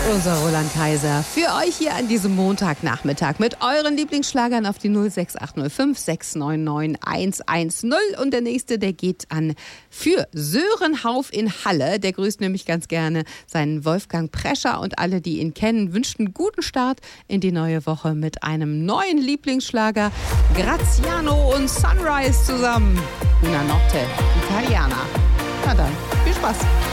Unser Roland Kaiser für euch hier an diesem Montagnachmittag mit euren Lieblingsschlagern auf die 06805 699 110. Und der nächste, der geht an für Sören Hauf in Halle. Der grüßt nämlich ganz gerne seinen Wolfgang Prescher und alle, die ihn kennen, wünscht einen guten Start in die neue Woche mit einem neuen Lieblingsschlager. Graziano und Sunrise zusammen. Una notte Italiana. Na dann, viel Spaß.